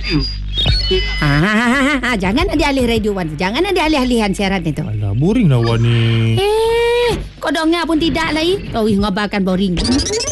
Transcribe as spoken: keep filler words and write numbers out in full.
Ah, jangan ada alih radio Wan. Jangan ada alih-alihan siaran itu. Alah, boring lah Wan ni. Eh, kau dengar pun tidak lagi. Kau ih ngabarkan boring.